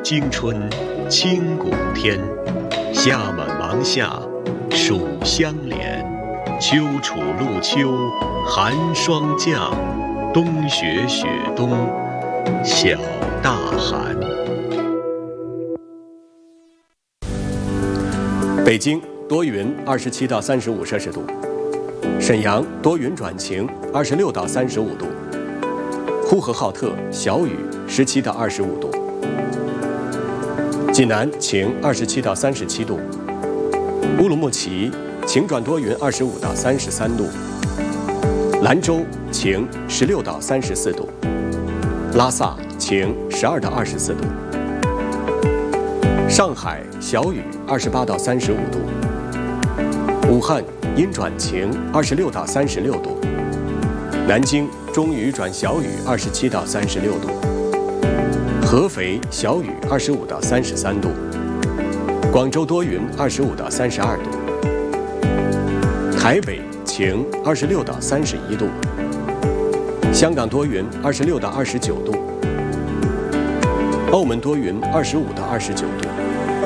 惊春清谷天，夏满芒夏暑相连，秋处露秋寒霜降，冬雪雪冬小大寒。 北京多云27到35摄氏度，沈阳多云转晴26到35度，呼和浩特小雨17到25度，济南晴27到37度，乌鲁木齐晴转多云25到33度，兰州晴16到34度，拉萨晴12到24度，上海小雨28到35度，武汉阴转晴26到36度，南京中雨转小雨27到36度，合肥小雨25到33度，广州多云25到32度，台北晴26到31度，香港多云26到29度，澳门多云25到29度。